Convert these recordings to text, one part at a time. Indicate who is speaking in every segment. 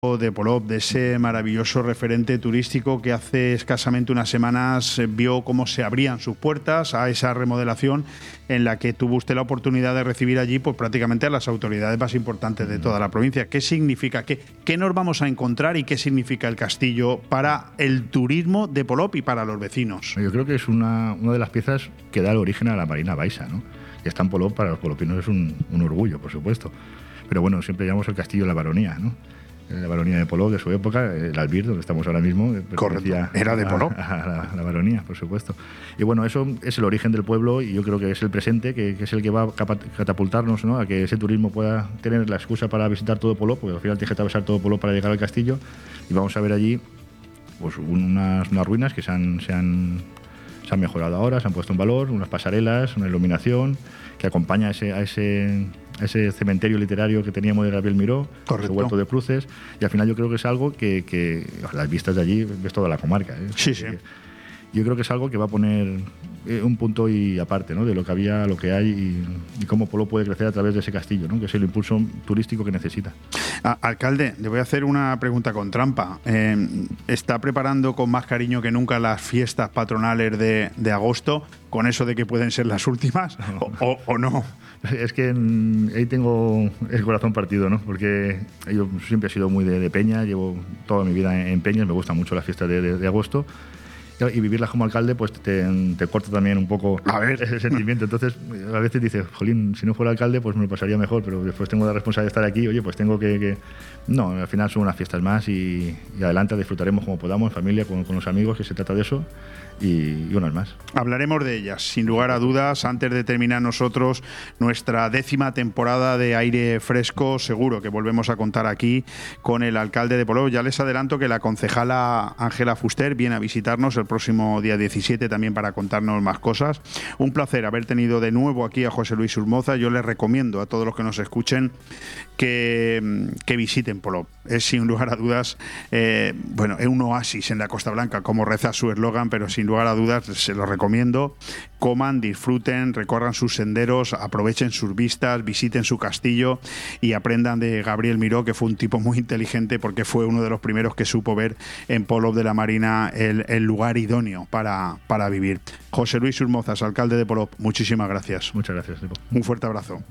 Speaker 1: de Polop, de ese maravilloso referente turístico que hace escasamente unas semanas vio cómo se abrían sus puertas a esa remodelación en la que tuvo usted la oportunidad de recibir allí pues prácticamente a las autoridades más importantes de toda la provincia. ¿Qué significa? ¿Qué nos vamos a encontrar y qué significa el castillo para el turismo de Polop y para los vecinos?
Speaker 2: Yo creo que es una de las piezas que da el origen a la Marina Baixa, ¿no? Que está en Polop, para los polopinos es un orgullo, por supuesto. Pero bueno, siempre llamamos el castillo la Baronía, ¿no? La Baronía de Polop de su época, el Albir, donde estamos ahora mismo.
Speaker 1: Correcto, era de Polop.
Speaker 2: A la Baronía, por supuesto. Y bueno, eso es el origen del pueblo y yo creo que es el presente, que es el que va a catapultarnos, ¿no? A que ese turismo pueda tener la excusa para visitar todo Polop, porque al final tienes que atravesar todo Polop para llegar al castillo. Y vamos a ver allí pues, unas ruinas que se han mejorado ahora, se han puesto en valor, unas pasarelas, una iluminación que acompaña a ese cementerio literario que teníamos de Gabriel Miró, su huerto de cruces, y al final yo creo que es algo que las vistas de allí, ves toda la comarca.
Speaker 1: Sí, sí.
Speaker 2: Yo creo que es algo que va a poner un punto y aparte, ¿no? De lo que había, lo que hay y cómo Polop puede crecer a través de ese castillo, ¿no? Que es el impulso turístico que necesita.
Speaker 1: Alcalde, le voy a hacer una pregunta con trampa. ¿Está preparando con más cariño que nunca las fiestas patronales de agosto, con eso de que pueden ser las últimas o no?
Speaker 2: Es que ahí tengo el corazón partido, ¿no? Porque yo siempre he sido muy de peña, llevo toda mi vida en peñas, me gustan mucho las fiestas de agosto. Y vivirlas como alcalde pues te corta también un poco ese sentimiento. Entonces a veces dices, jolín, si no fuera alcalde pues me lo pasaría mejor, pero después tengo la responsabilidad de estar aquí, oye, pues tengo que... No, al final son unas fiestas más y adelante disfrutaremos como podamos, en familia, con los amigos, que se trata de eso, y unas más.
Speaker 1: Hablaremos de ellas, sin lugar a dudas, antes de terminar nosotros nuestra 10ª temporada de Aire Fresco. Seguro que volvemos a contar aquí con el alcalde de Polop. Ya les adelanto que la concejala Ángela Fuster viene a visitarnos el próximo día 17 también para contarnos más cosas. Un placer haber tenido de nuevo aquí a José Luis Urmoza. Yo les recomiendo a todos los que nos escuchen que visiten Polop. Es sin lugar a dudas, es un oasis en la Costa Blanca, como reza su eslogan, pero sin lugar a dudas se lo recomiendo. Coman, disfruten, recorran sus senderos, aprovechen sus vistas, visiten su castillo y aprendan de Gabriel Miró, que fue un tipo muy inteligente porque fue uno de los primeros que supo ver en Polop de la Marina el lugar idóneo para vivir. José Luis Urmozas, alcalde de Polop, muchísimas gracias.
Speaker 2: Muchas gracias, Evo.
Speaker 1: Un fuerte abrazo.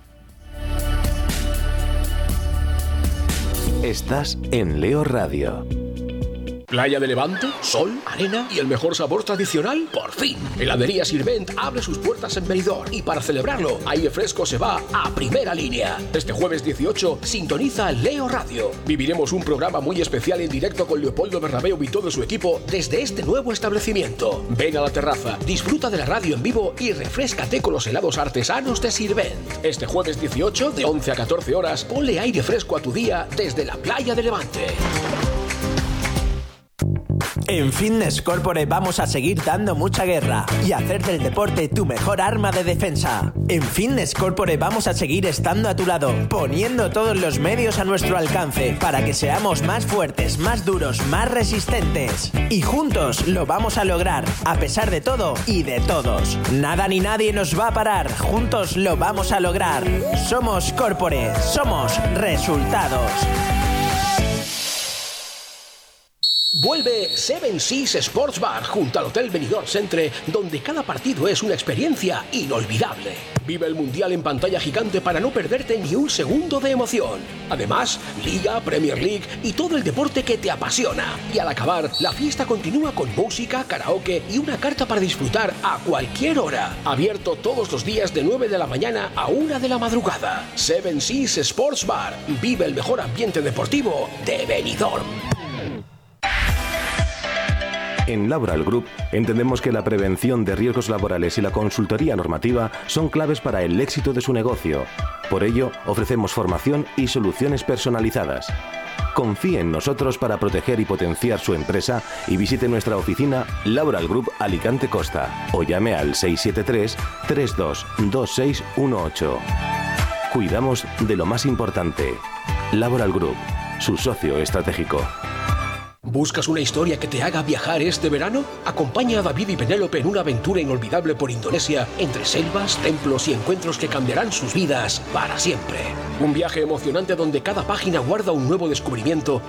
Speaker 3: Estás en Leo Radio.
Speaker 4: Playa de Levante, sol, arena y el mejor sabor tradicional, por fin. Heladería Sirvent abre sus puertas en Benidorm y para celebrarlo, Aire Fresco se va a primera línea. Este jueves 18 sintoniza Leo Radio. Viviremos un programa muy especial en directo con Leopoldo Bernabéu y todo su equipo desde este nuevo establecimiento. Ven a la terraza, disfruta de la radio en vivo y refréscate con los helados artesanos de Sirvent. Este jueves 18 de 11 a 14 horas, ponle aire fresco a tu día desde la playa de Levante.
Speaker 5: En Fitness Corporate vamos a seguir dando mucha guerra y hacer del deporte tu mejor arma de defensa. En Fitness Corporate vamos a seguir estando a tu lado, poniendo todos los medios a nuestro alcance para que seamos más fuertes, más duros, más resistentes. Y juntos lo vamos a lograr, a pesar de todo y de todos. Nada ni nadie nos va a parar, juntos lo vamos a lograr. Somos Corporate, somos resultados.
Speaker 4: Vuelve Seven Seas Sports Bar junto al Hotel Benidorm Centre, donde cada partido es una experiencia inolvidable. Vive el Mundial en pantalla gigante para no perderte ni un segundo de emoción. Además, Liga, Premier League y todo el deporte que te apasiona. Y al acabar, la fiesta continúa con música, karaoke y una carta para disfrutar a cualquier hora. Abierto todos los días de 9 de la mañana a 1 de la madrugada. Seven Seas Sports Bar. Vive el mejor ambiente deportivo de Benidorm.
Speaker 3: En Laboral Group entendemos que la prevención de riesgos laborales y la consultoría normativa son claves para el éxito de su negocio. Por ello, ofrecemos formación y soluciones personalizadas. Confíe en nosotros para proteger y potenciar su empresa y visite nuestra oficina Laboral Group Alicante Costa o llame al 673 322618. Cuidamos de lo más importante. Laboral Group, su socio estratégico.
Speaker 4: ¿Buscas una historia que te haga viajar este verano? Acompaña a David y Penélope en una aventura inolvidable por Indonesia, entre selvas, templos y encuentros que cambiarán sus vidas para siempre. Un viaje emocionante donde cada página guarda un nuevo descubrimiento